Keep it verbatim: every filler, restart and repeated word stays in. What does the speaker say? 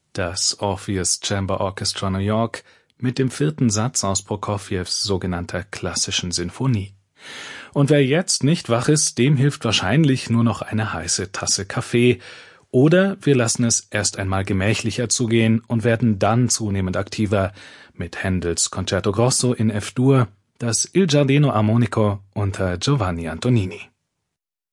das Orpheus Chamber Orchestra New York mit dem vierten Satz aus Prokofjews sogenannter klassischen Sinfonie. Und wer jetzt nicht wach ist, dem hilft wahrscheinlich nur noch eine heiße Tasse Kaffee, oder wir lassen es erst einmal gemächlicher zugehen und werden dann zunehmend aktiver mit Händels Concerto Grosso in F-Dur, das Il Giardino Armonico unter Giovanni Antonini.